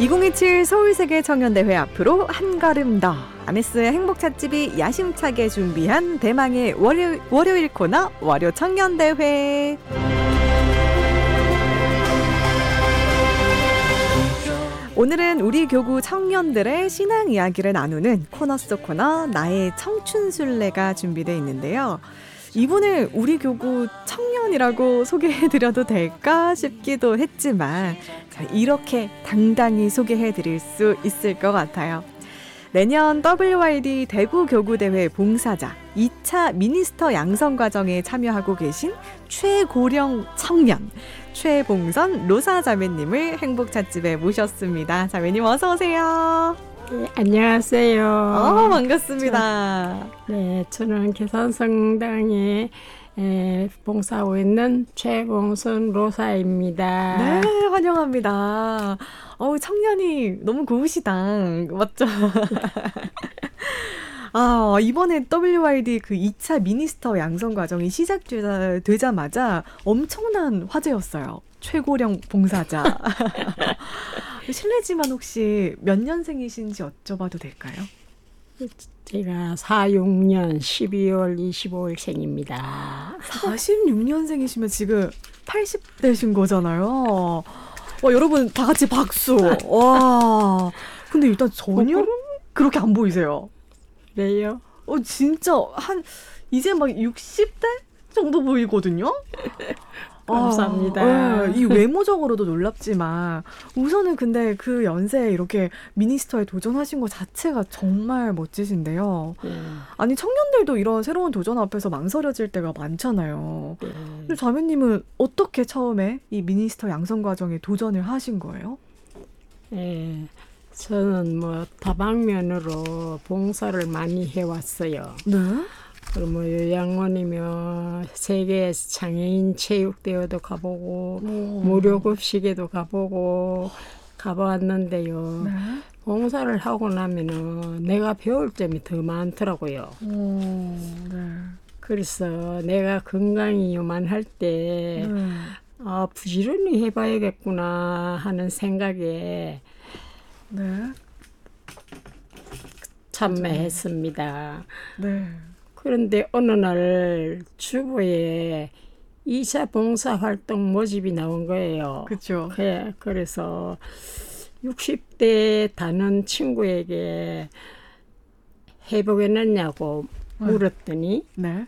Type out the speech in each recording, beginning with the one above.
2027 서울세계 청년대회 앞으로 한 걸음 더. 아메스의 행복찻집이 야심차게 준비한 대망의 월요일 코너 월요 청년대회. 오늘은 우리 교구 청년들의 신앙 이야기를 나누는 코너 속 코너 나의 청춘순례가 준비되어 있는데요. 이분을 우리 교구 청년이라고 소개해드려도 될까 싶기도 했지만 이렇게 당당히 소개해드릴 수 있을 것 같아요. 내년 WYD 대구교구대회 봉사자 2차 미니스터 양성과정에 참여하고 계신 최고령 청년 최봉선 로사 자매님을 행복찻집에 모셨습니다. 자매님 어서 오세요. 네, 안녕하세요. 반갑습니다. 네, 저는 계산성당에 봉사하고 있는 최봉선 로사입니다. 네, 환영합니다. 청년이 너무 고우시다. 맞죠? 이번에 WYD 그 2차 미니스터 양성 과정이 시작되자마자 엄청난 화제였어요. 최고령 봉사자. 실례지만 혹시 몇 년생이신지 여쭤봐도 될까요? 제가 46년 12월 25일생입니다. 46년생이시면 지금 80대신 거잖아요. 여러분 다 같이 박수. 와. 근데 일단 전혀 그렇게 안 보이세요. 그래요? 진짜 이제 막 60대 정도 보이거든요. 감사합니다. 이 외모적으로도 놀랍지만 우선은 근데 그 연세에 이렇게 미니스터에 도전하신 것 자체가 정말 멋지신데요. 아니 청년들도 이런 새로운 도전 앞에서 망설여질 때가 많잖아요. 근데 자매님은 어떻게 처음에 이 미니스터 양성 과정에 도전을 하신 거예요? 저는 다방면으로 봉사를 많이 해왔어요. 네. 그럼 요양원이며 세계 장애인 체육대회도 가보고 무료급식에도 가보았는데요. 네. 봉사를 하고 나면은 내가 배울 점이 더 많더라고요. 네. 그래서 내가 건강이 요만할 때 부지런히 해봐야겠구나 하는 생각에 참여했습니다. 네. 그런데 어느 날 주부에 2차 봉사활동 모집이 나온 거예요. 그렇죠. 그래서 60대 다는 친구에게 해보겠느냐고 물었더니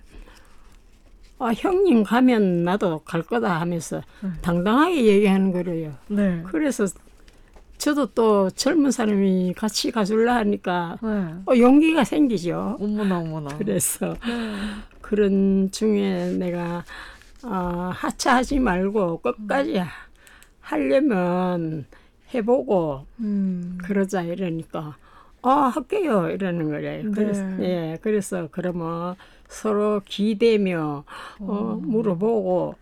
형님 가면 나도 갈 거다 하면서 당당하게 얘기하는 거래요. 네. 그래서 저도 또 젊은 사람이 같이 가줄라 하니까 용기가 생기죠. 어머나. 그래서 그런 중에 내가 하차하지 말고 끝까지 하려면 해보고 그러자 이러니까 할게요 이러는 거예요. 그래서 그러면 서로 기대며 물어보고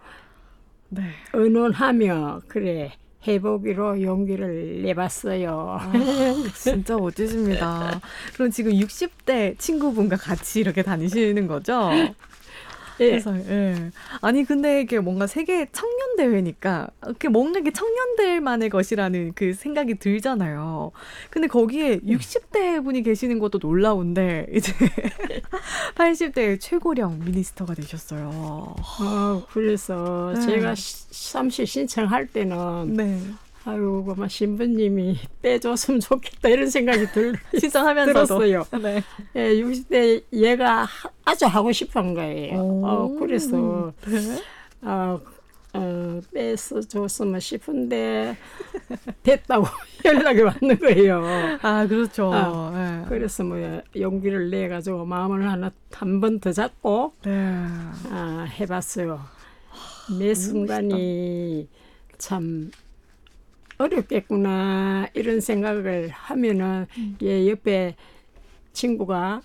의논하며 해보기로 용기를 내봤어요. 진짜 멋지십니다. 그럼 지금 60대 친구분과 같이 이렇게 다니시는 거죠? 그래서 아니 근데 이게 뭔가 세계 청년 대회니까 이렇게 뭔가 이게 청년들만의 것이라는 그 생각이 들잖아요. 근데 거기에 60대 분이 계시는 것도 놀라운데 이제 80대 최고령 미니스터가 되셨어요. 그래서 제가 삼시 신청할 때는 아유, 신부님이 빼줬으면 좋겠다 이런 생각이 들었어요. 60대 얘가 아주 하고 싶은 거예요. 그래서 뺏어줬으면 싶은데 됐다고 연락이 왔는 거예요. 그렇죠. 그래서 용기를 내가지고 마음을 한 번 더 잡고 해봤어요. 매 순간이 참 어렵겠구나 이런 생각을 하면은 옆에 친구가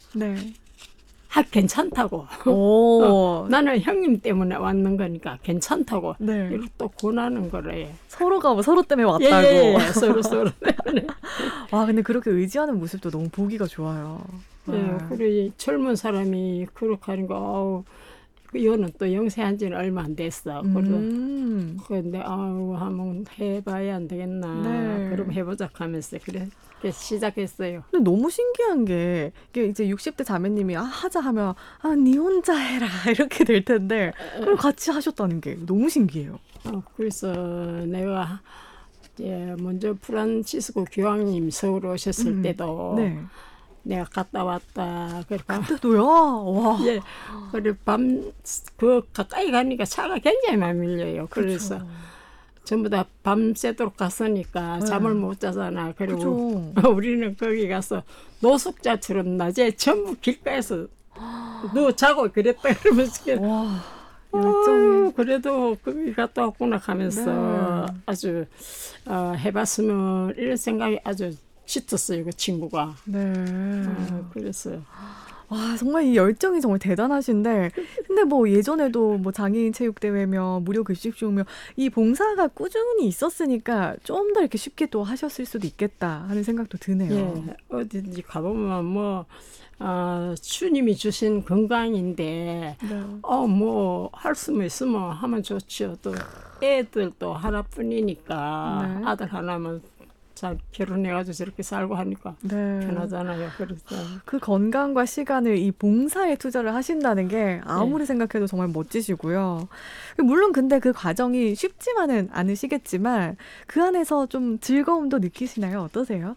괜찮다고 나는 형님 때문에 왔는 거니까 괜찮다고 이렇게 또 권하는 거래. 서로가 서로 때문에 왔다고. 서로 때문에. 근데 그렇게 의지하는 모습도 너무 보기가 좋아요. 그래 젊은 사람이 그렇게 하는 거 이거는 또 영세한 지는 얼마 안 됐어. 그런데 한번 해봐야 안 되겠나. 네. 그럼 해보자 하면서 그렇게 시작했어요. 근데 너무 신기한 게 이게 이제 60대 자매님이 하자 하면 니 혼자 해라 이렇게 될 텐데 그걸 같이 하셨다는 게 너무 신기해요. 그래서 내가 먼저 프란치스코 교황님 서울 오셨을 때도 네. 내가 갔다 왔다. 그때도요? 와. 예. 그래 그 가까이 가니까 차가 굉장히 많이 밀려요. 그래서 그쵸. 전부 다 밤새도록 갔으니까 잠을 못 자잖아. 그리고 우리는 거기 가서 노숙자처럼 낮에 전부 길가에서 누워 자고 그랬다 그러면서 와. 열정이. 그래도 거기 갔다 왔구나 하면서 아주 해봤으면 이런 생각이 아주 짙었어요, 그 친구가. 네. 그래서. 와, 정말 이 열정이 정말 대단하신데, 근데 뭐 예전에도 뭐 장애인 체육대회며 무료 급식쇼며 이 봉사가 꾸준히 있었으니까 좀 더 이렇게 쉽게 또 하셨을 수도 있겠다 하는 생각도 드네요. 예, 어디든지 가보면 뭐, 주님이 주신 건강인데, 뭐, 할 수만 있으면 하면 좋죠. 또 애들도 하나뿐이니까, 아들 하나면 잘 결혼해가지고 저렇게 살고 하니까 편하잖아요. 그래서 그 건강과 시간을 이 봉사에 투자를 하신다는 게 아무리 생각해도 정말 멋지시고요. 물론 근데 그 과정이 쉽지만은 않으시겠지만 그 안에서 좀 즐거움도 느끼시나요? 어떠세요?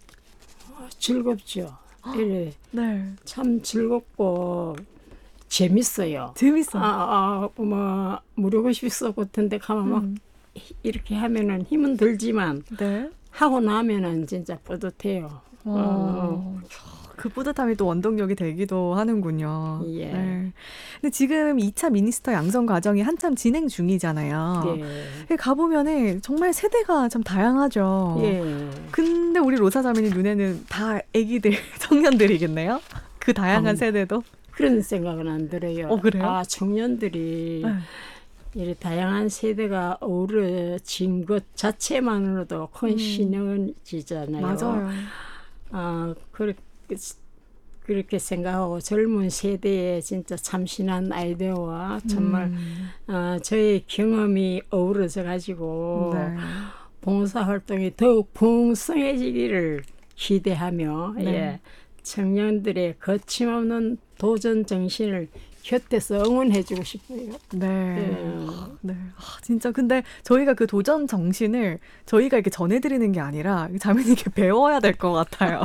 즐겁죠. 네. 참 즐겁고 재밌어요. 뭐 무료 급식소 같은 데 가면 막 이렇게 하면은 힘은 들지만 하고 나면은 진짜 뿌듯해요. 그 뿌듯함이 또 원동력이 되기도 하는군요. 예. 네. 근데 지금 2차 미니스터 양성 과정이 한참 진행 중이잖아요. 예. 가보면은 정말 세대가 참 다양하죠. 예. 근데 우리 로사 자매님 눈에는 다 아기들, 청년들이겠네요? 그 다양한 세대도? 그런 생각은 안 들어요. 그래요? 청년들이 이 다양한 세대가 어우러진 것 자체만으로도 큰 신영지잖아요. 맞아요. 그렇게 생각하고 젊은 세대의 진짜 참신한 아이디어와 정말 저의 경험이 어우러져 가지고 봉사활동이 더욱 풍성해지기를 기대하며 청년들의 거침없는 도전 정신을 곁에서 응원해주고 싶어요. 네. 진짜 근데 저희가 그 도전 정신을 저희가 이렇게 전해드리는 게 아니라 자매님께 배워야 될 것 같아요.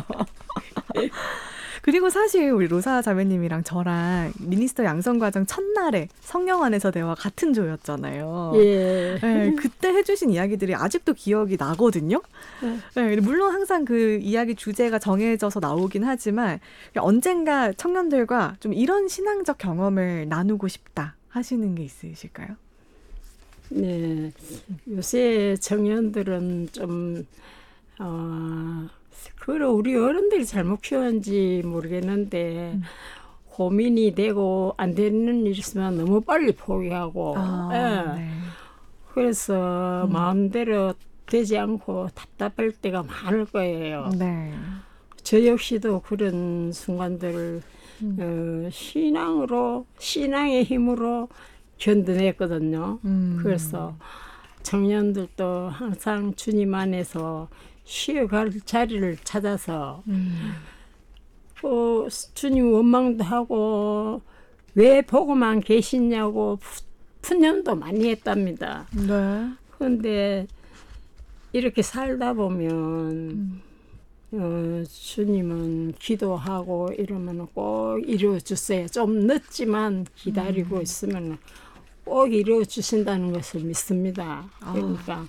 그리고 사실 우리 로사 자매님이랑 저랑 미니스터 양성 과정 첫날에 성령안에서 대화 같은 조였잖아요. 네, 그때 해주신 이야기들이 아직도 기억이 나거든요. 네, 물론 항상 그 이야기 주제가 정해져서 나오긴 하지만 언젠가 청년들과 좀 이런 신앙적 경험을 나누고 싶다 하시는 게 있으실까요? 네, 요새 청년들은 좀 그걸 우리 어른들이 잘못 키웠는지 모르겠는데 고민이 되고 안 되는 일 있으면 너무 빨리 포기하고 그래서 마음대로 되지 않고 답답할 때가 많을 거예요. 저 역시도 그런 순간들을 신앙의 힘으로 견뎌냈거든요. 그래서 청년들도 항상 주님 안에서 쉬어갈 자리를 찾아서 주님 원망도 하고 왜 보고만 계시냐고 푸념도 많이 했답니다. 그런데 이렇게 살다 보면 주님은 기도하고 이러면 꼭 이루어주세요. 좀 늦지만 기다리고 있으면 꼭 이루어주신다는 것을 믿습니다. 그러니까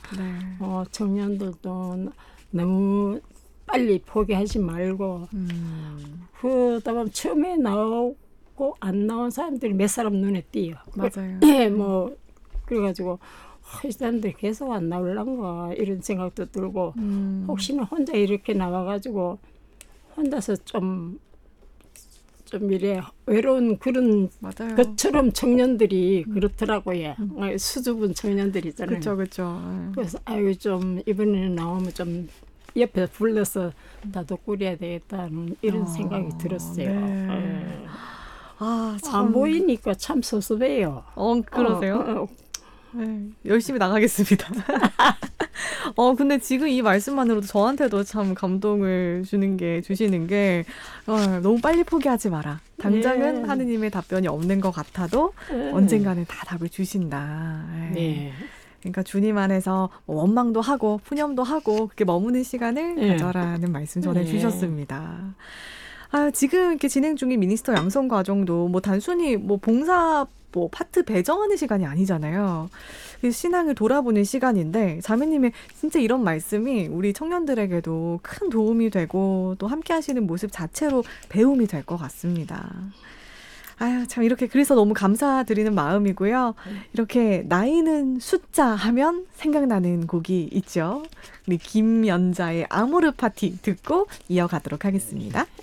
청년들도 너무 빨리 포기하지 말고 그러다 보면 처음에 나오고 안 나온 사람들이 몇 사람 눈에 띄요. 맞아요. 뭐 그래가지고 이 사람들이 계속 안 나올란가 이런 생각도 들고 혹시나 혼자 이렇게 나와가지고 혼자서 좀 이래 외로운 그런 것처럼 청년들이 그렇더라고요. 수줍은 청년들이 있잖아요. 그렇죠. 그래서 좀 이번에는 나오면 좀 옆에 불러서 나도 꾸려야 되겠다는 이런 생각이 들었어요. 안 보이니까 참 섭섭해요. 그러세요? 네, 열심히 나가겠습니다. 근데 지금 이 말씀만으로도 저한테도 참 감동을 주시는 게, 너무 빨리 포기하지 마라. 당장은 하느님의 답변이 없는 것 같아도 언젠가는 다 답을 주신다. 네. 그러니까 주님 안에서 원망도 하고 푸념도 하고 그렇게 머무는 시간을 가져라는 말씀 전해주셨습니다. 지금 이렇게 진행 중인 미니스터 양성 과정도 단순히 봉사 파트 배정하는 시간이 아니잖아요. 신앙을 돌아보는 시간인데 자매님의 진짜 이런 말씀이 우리 청년들에게도 큰 도움이 되고 또 함께 하시는 모습 자체로 배움이 될 것 같습니다. 참 이렇게 그래서 너무 감사드리는 마음이고요. 이렇게 나이는 숫자 하면 생각나는 곡이 있죠. 우리 김연자의 아모르 파티 듣고 이어가도록 하겠습니다.